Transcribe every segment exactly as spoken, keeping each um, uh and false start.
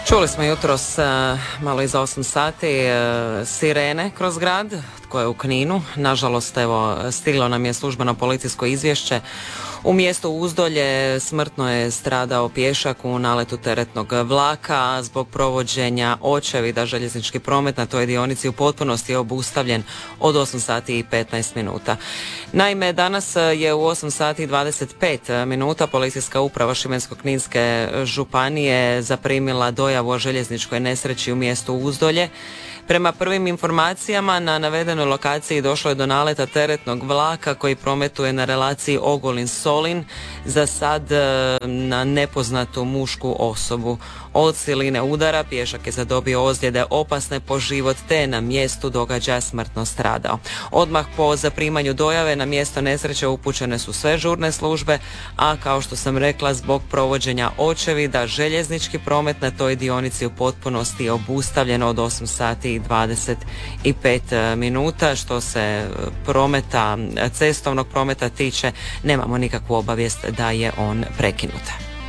Čuli smo jutros malo iza osam sati sirene kroz grad, tko je u Kninu. Nažalost, evo, stiglo nam je službeno policijsko izvješće. U mjestu Uzdolje smrtno je stradao pješak u naletu teretnog vlaka. Zbog provođenja očevida željeznički promet na toj dionici u potpunosti je obustavljen od osam sati i petnaest minuta. Naime, danas je u osam sati i dvadeset pet minuta Policijska uprava Šibensko-kninske županije zaprimila dojavu o željezničkoj nesreći u mjestu Uzdolje. Prema prvim informacijama na navedenoj lokaciji došlo je do naleta teretnog vlaka koji prometuje na relaciji Ogulin-Solin, za sad na nepoznatu mušku osobu. Od siline udara pješak je zadobio ozljede opasne po život te na mjestu događaja smrtno stradao. Odmah po zaprimanju dojave na mjesto nesreće upućene su sve žurne službe, a kao što sam rekla, zbog provođenja očevida željeznički promet na toj dionici u potpunosti je obustavljen od osam sati i dvadeset pet minuta. Što se prometa, cestovnog prometa tiče, nemamo nikakvu obavijest da je on prekinut.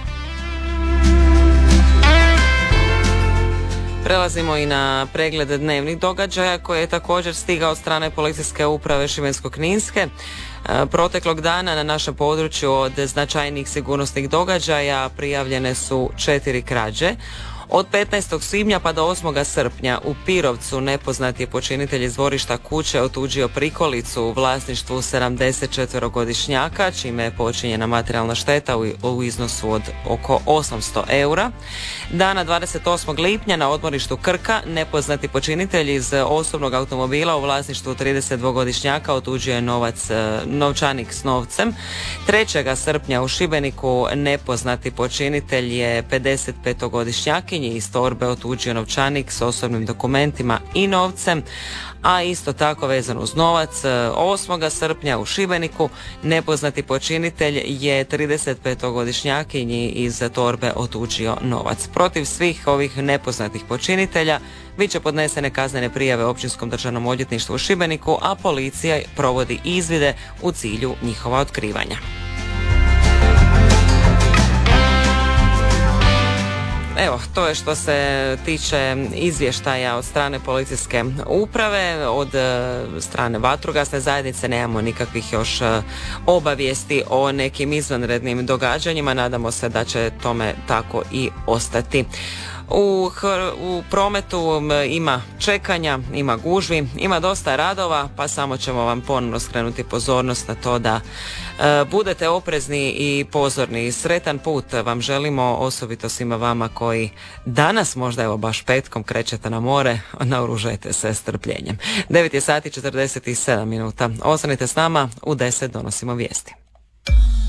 Prelazimo i na pregled dnevnih događaja koje je također stigao od strane Policijske uprave Šibensko-kninske. Proteklog dana na našem području od značajnih sigurnosnih događaja prijavljene su četiri krađe. Od petnaestog svibnja pa do osmog srpnja u Pirovcu nepoznati je počinitelj iz dvorišta kuće otuđio prikolicu u vlasništvu sedamdesetčetverogodišnjaka, čime je počinjena materijalna šteta u, u iznosu od oko osamsto eura. Dana dvadeset osmog lipnja na odmorištu Krka nepoznati počinitelj iz osobnog automobila u vlasništvu tridesetdvogodišnjaka otuđio je novac, novčanik s novcem. trećeg srpnja u Šibeniku nepoznati počinitelj je pedesetpetogodišnjaki iz torbe otuđio novčanik s osobnim dokumentima i novcem, a isto tako vezano uz novac osmog srpnja u Šibeniku nepoznati počinitelj je tridesetpetogodišnjakinji iz torbe otuđio novac. Protiv svih ovih nepoznatih počinitelja bit će podnesene kaznene prijave Općinskom državnom odvjetništvu u Šibeniku, a policija provodi izvide u cilju njihova otkrivanja. Evo, to je što se tiče izvještaja od strane policijske uprave. Od strane vatrogasne zajednice nemamo nikakvih još obavijesti o nekim izvanrednim događanjima. Nadamo se da će tome tako i ostati. U, u prometu ima čekanja, ima gužvi, ima dosta radova, pa samo ćemo vam ponovno skrenuti pozornost na to da e, budete oprezni i pozorni. Sretan put vam želimo, osobito svima vama koji danas možda evo baš petkom krećete na more, naoružajte se strpljenjem. devet je sati četrdeset sedam minuta. Ostanite s nama, u deset donosimo vijesti.